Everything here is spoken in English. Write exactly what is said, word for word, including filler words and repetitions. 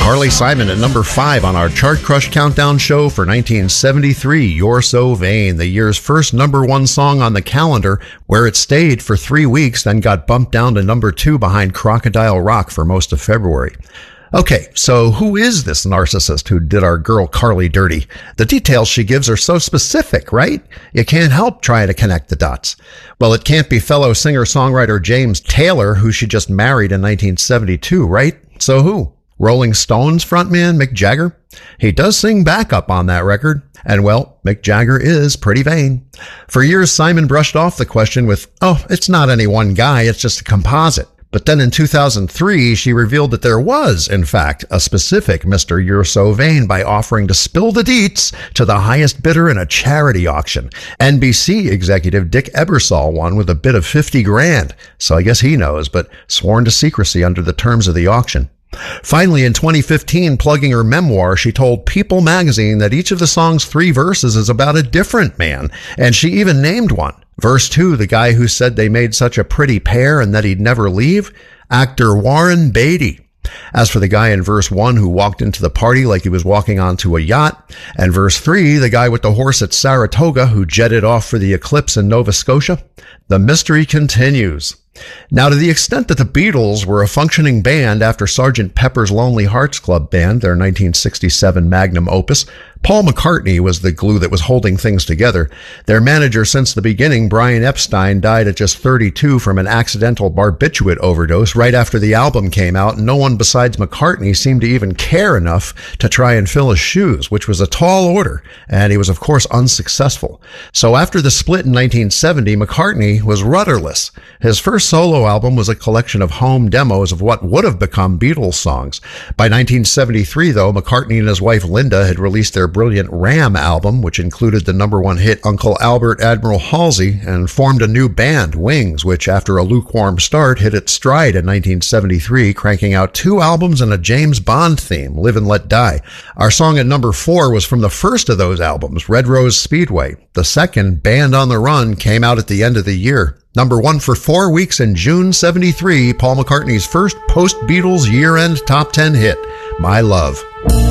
Carly Simon at number five on our Chart Crush Countdown show for nineteen seventy-three, You're So Vain, the year's first number one song on the calendar, where it stayed for three weeks, then got bumped down to number two behind Crocodile Rock for most of February. Okay, so who is this narcissist who did our girl Carly dirty? The details she gives are so specific, right? You can't help trying to connect the dots. Well, it can't be fellow singer-songwriter James Taylor, who she just married in nineteen seventy-two, right? So who? Rolling Stones frontman Mick Jagger? He does sing backup on that record. And well, Mick Jagger is pretty vain. For years, Simon brushed off the question with, oh, it's not any one guy, it's just a composite. But then in two thousand three, she revealed that there was, in fact, a specific Mister You're So Vain by offering to spill the deets to the highest bidder in a charity auction. N B C executive Dick Ebersol won with a bid of fifty grand. So I guess he knows, but sworn to secrecy under the terms of the auction. Finally, in twenty fifteen, plugging her memoir, she told People magazine that each of the song's three verses is about a different man, and she even named one. Verse two, the guy who said they made such a pretty pair and that he'd never leave, actor Warren Beatty. As for the guy in verse one who walked into the party like he was walking onto a yacht, and verse three, the guy with the horse at Saratoga who jetted off for the eclipse in Nova Scotia, the mystery continues. Now, to the extent that the Beatles were a functioning band after Sergeant Pepper's Lonely Hearts Club Band, their nineteen sixty-seven magnum opus, Paul McCartney was the glue that was holding things together. Their manager since the beginning, Brian Epstein, died at just thirty-two from an accidental barbiturate overdose right after the album came out, and no one besides McCartney seemed to even care enough to try and fill his shoes, which was a tall order, and he was of course unsuccessful. So after the split in nineteen seventy, McCartney was rudderless. His first solo album was a collection of home demos of what would have become Beatles songs. By nineteen seventy-three, though, McCartney and his wife Linda had released their brilliant Ram album, which included the number one hit Uncle Albert Admiral Halsey, and formed a new band, Wings, which after a lukewarm start hit its stride in nineteen seventy-three, cranking out two albums and a James Bond theme, Live and Let Die. Our song at number four was from the first of those albums, Red Rose Speedway. The second, Band on the Run, came out at the end of the year. Number one for four weeks in June seventy-three, Paul McCartney's first post-Beatles year-end top ten hit, My Love.